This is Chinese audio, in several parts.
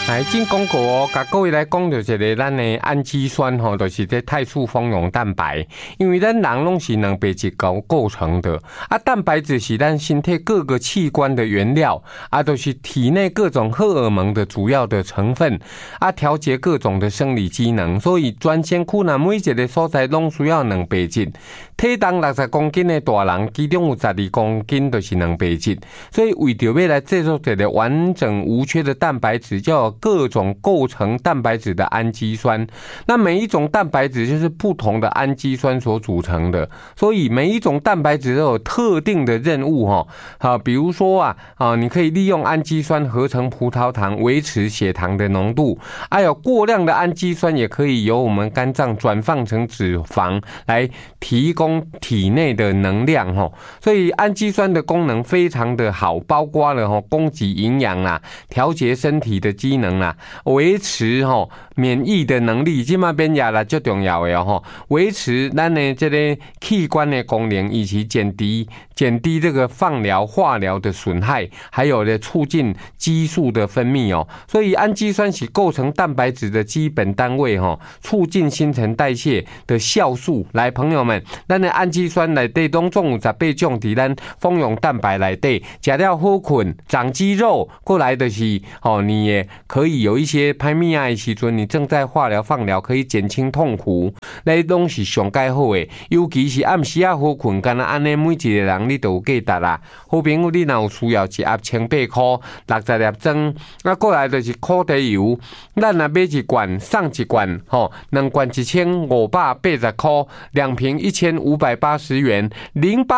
来进广告哦，甲各位来讲到一个咱的氨基酸吼，就是这肽素蜂蛹蛋白。因为咱人拢是两白质构成的，蛋白质是咱身体各个器官的原料，都是体内各种荷尔蒙的主要的成分，调节各种的生理机能。所以全身躯内每一个所在拢需要两白质。体重60公斤的大人，其中有12公斤就是两白质。所以为着要来制作一个完整无缺的蛋白质，就有各种构成蛋白质的氨基酸。那每一种蛋白质就是不同的氨基酸所组成的，所以每一种蛋白质都有特定的任务比如说你可以利用氨基酸合成葡萄糖，维持血糖的浓度。有过量的氨基酸也可以由我们肝脏转放成脂肪来提供体内的能量所以氨基酸的功能非常的好，包括了供给营养啦，调节身体的机能啦，维持免疫的能力，这边也là最重要的维持咱的这个器官的功能，以及减低这个放疗化疗的损害，还有呢促进激素的分泌所以氨基酸是构成蛋白质的基本单位促进新陈代谢的酵素。来，朋友们，咱的氨基酸内底拢总有18种在咱蜂蛹蛋白内底，吃了好困，长肌肉，过来的是你也可以有一些拍咪的时阵，你正在化疗放疗，可以减轻痛苦，那拢是上介好的。尤其是暗时好困，干那安尼每一个人你都有价值啦。好朋友，你若有需要，一盒1800块，60粒装。过来就是苦茶油，咱若买一罐送一罐，2罐1580块，2瓶1580元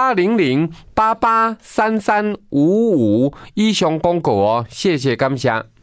，0800883355以上广告谢谢感谢。